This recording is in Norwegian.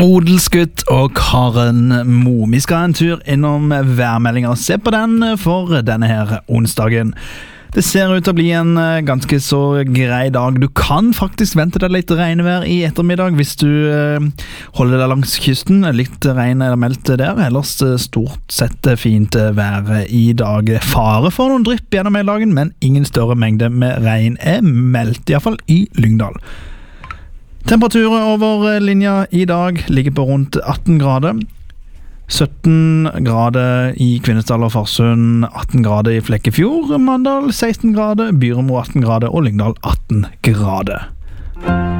Odelsgutt og Karen Mo. Vi skal en tur innom værmeldingen og se på den for denne her onsdagen. Det ser ut til å bli en ganske så grei dag. Du kan faktisk vente deg litt regnvær i ettermiddag hvis du holder deg langs kysten. Litt regn er meldt der, ellers stort sett fint vær i dag. Fare for noen drypp gjennom hele dagen, men ingen større mengde med regn er meldt, i hvert fall i Lyngdal. Temperaturen over linja i dag ligger på rundt 18 grader. 17 grader i Kvinesdal og Farsund, 18 grader i Flekkefjord, Mandal 16 grader, Byremo 18 grader og Lyngdal 18 grader.